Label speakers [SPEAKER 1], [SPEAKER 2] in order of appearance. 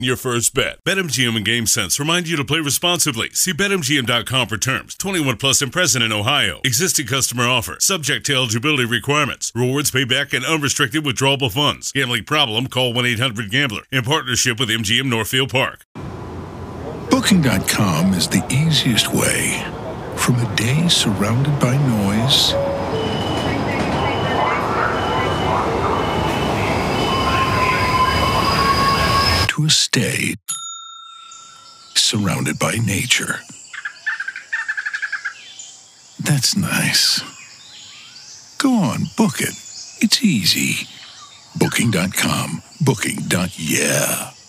[SPEAKER 1] your first bet. BetMGM and GameSense remind you to play responsibly. See BetMGM.com for terms. 21 plus and present in Ohio. Existing customer offer. Subject to eligibility requirements. Rewards payback and unrestricted withdrawable funds. Gambling problem? Call 1-800-GAMBLER. In partnership with MGM Northfield Park.
[SPEAKER 2] Booking.com is the easiest way. From a day surrounded by noise to a stay surrounded by nature. That's nice. Go on, book it. It's easy. Booking.com. Booking.yeah.